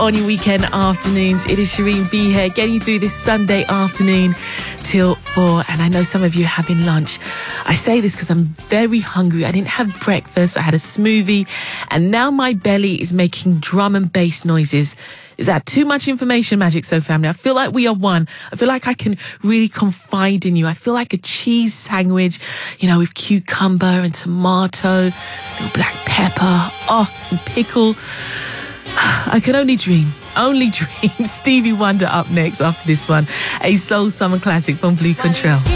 on your weekend afternoons. It is Shireen B here, getting you through this Sunday afternoon till 4. And I know some of you are having lunch. I say this because I'm very hungry. I didn't have breakfast. I had a smoothie. And now my belly is making drum and bass noises. Is that too much information, Magic So family? I feel like we are one. I feel like I can really confide in you. I feel like a cheese sandwich, with cucumber and tomato, little black pepper, some pickle. I can only dream. Only dream. Stevie Wonder up next after this one. A soul summer classic from Blue Control.